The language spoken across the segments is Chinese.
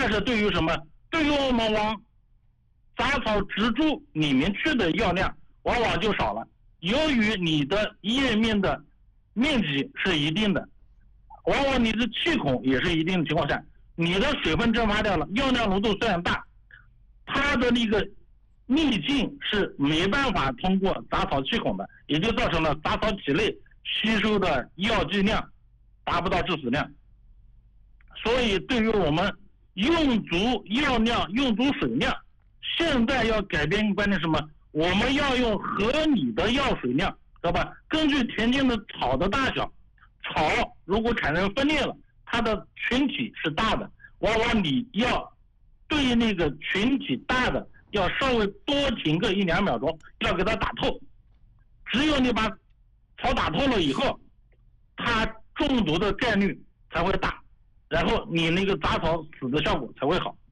但是对于什么？对于我们往杂草植株里面去的药量往往就少了。由于你的叶面的面积是一定的，往往你的气孔也是一定的情况下，你的水分蒸发掉了，药量浓度虽然大，它的那个秘境是没办法通过杂草气孔的，也就造成了杂草体内吸收的药剂量达不到致死量。所以对于我们用足药量、用足水量，现在要改变观念什么？我们要用合理的药水量，知道吧？根据田间的草的大小，草如果产生分裂了，它的群体是大的，往往你要对那个群体大的要稍微多停个1-2秒钟，要给它打透。只有你把草打透了以后，它中毒的概率才会大，然后你那个杂草死的效果才会好。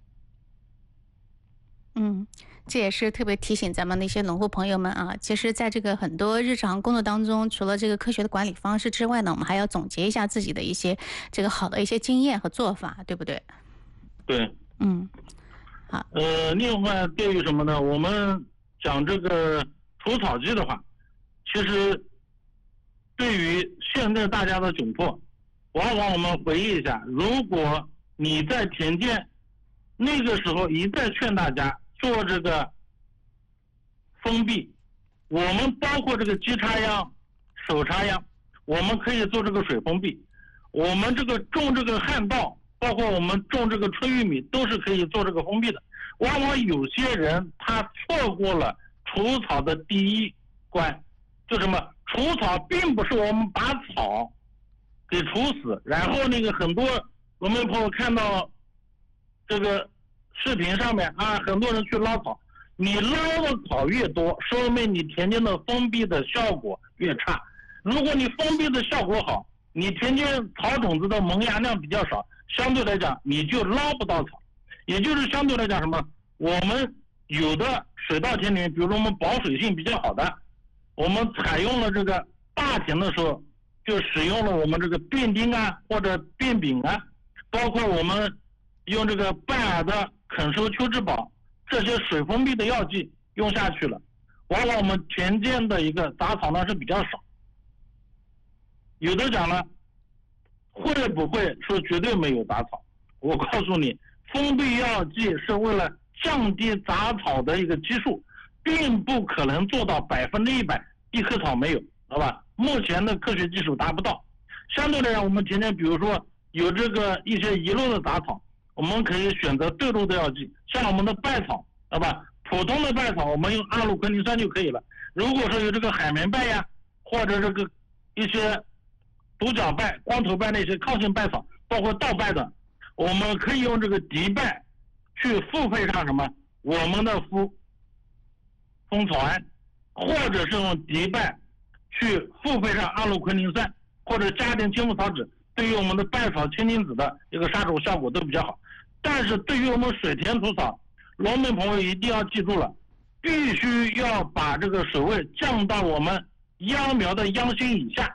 这也是特别提醒咱们那些农户朋友们啊，其实在这个很多日常工作当中，除了这个科学的管理方式之外呢，我们还要总结一下自己的一些这个好的一些经验和做法，对不对？ 对。 好。 另外对于什么呢？我们讲这个除草剂的话，其实对于现在大家的窘迫，往往我们回忆一下，如果你在田间那个时候一再劝大家做这个封闭，我们包括这个机插秧、手插秧，我们可以做这个水封闭。我们这个种这个旱稻，包括我们种这个春玉米，都是可以做这个封闭的。往往有些人他错过了除草的第一关，就什么？除草并不是我们把草给除死，然后那个很多我们朋友看到这个视频上面啊，很多人去捞草，你捞的草越多，说明你田间的封闭的效果越差。如果你封闭的效果好，你田间草种子的萌芽量比较少，相对来讲你就捞不到草。也就是相对来讲什么？我们有的水稻田里面，比如说我们保水性比较好的，我们采用了这个大田的时候，就使用了我们这个变丁啊或者变丙啊，包括我们用这个拜耳的肯收秋之宝这些水封闭的药剂用下去了，往往我们田间的一个杂草呢是比较少。有的讲了，会不会说绝对没有杂草？我告诉你，封闭药剂是为了降低杂草的一个基数，并不可能做到100%一棵草没有，好吧？目前的科学技术达不到。相对来讲，我们田间比如说有这个一些遗漏的杂草，我们可以选择对路的药剂，像我们的败草，好吧？普通的败草我们用阿鲁昆林酸就可以了。如果说有这个海绵败呀，或者这个一些独角败、光头败那些抗性败草，包括倒败的，我们可以用这个敌败去复配上什么？我们的蜂草胺，或者是用敌败去复配上阿鲁昆林酸，或者加点青木草酯，对于我们的败草青筋子的一个杀虫效果都比较好。但是对于我们水田除草，农民朋友一定要记住了，必须要把这个水位降到我们秧苗的秧心以下。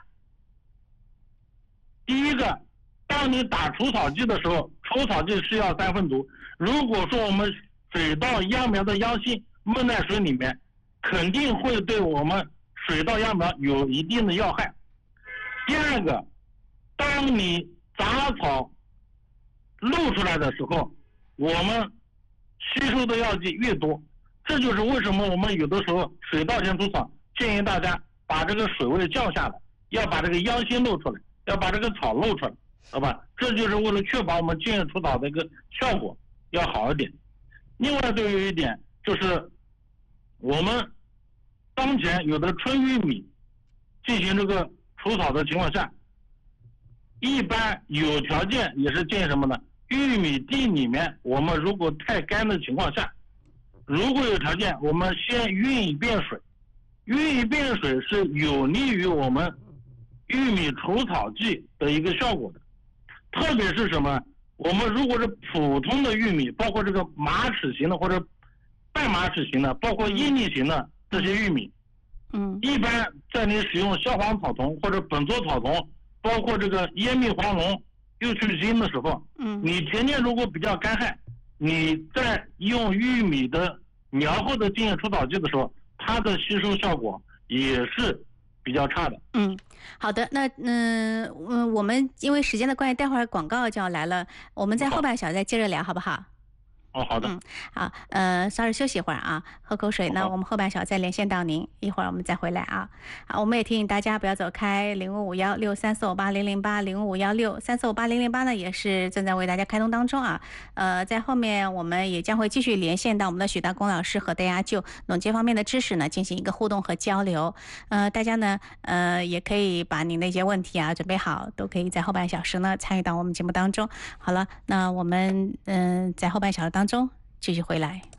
第一个，当你打除草剂的时候，除草剂是要3分毒。如果说我们水稻秧苗的秧心闷在水里面，肯定会对我们水稻秧苗有一定的药害。第二个，当你杂草露出来的时候，我们吸收的药剂越多，这就是为什么我们有的时候水稻田除草建议大家把这个水位降下来，要把这个秧心露出来，要把这个草露出来，好吧？这就是为了确保我们建议除草的一个效果要好一点。另外对于一点就是我们当前有的春玉米进行这个除草的情况下，一般有条件也是建议什么呢？玉米地里面我们如果太干的情况下，如果有条件，我们先熨一遍水。熨一遍水是有利于我们玉米除草剂的一个效果的。特别是什么？我们如果是普通的玉米，包括这个马齿形的或者半马齿形的，包括阴粒形的这些玉米，一般在你使用硝黄草酮或者苯唑草酮，包括这个烟蜜黄龙又去腥的时候，你田地如果比较干旱，你在用玉米的苗后的茎叶除草剂的时候，它的吸收效果也是比较差的。 好的，那我们因为时间的关系，待会儿广告就要来了，我们在后半小时再接着聊，好不好？ 好的。 好，稍事休息一会儿啊，喝口水。那我们后半小时再连线到您，一会儿我们再回来啊。好，我们也提醒大家不要走开，055163458008，051634580008呢也是正在为大家开通当中啊。在后面我们也将会继续连线到我们的许大公老师和大家就农经方面的知识呢进行一个互动和交流。大家呢也可以把您的一些问题啊准备好，都可以在后半小时呢参与到我们节目当中。好了，那我们在后半小时当中继续回来。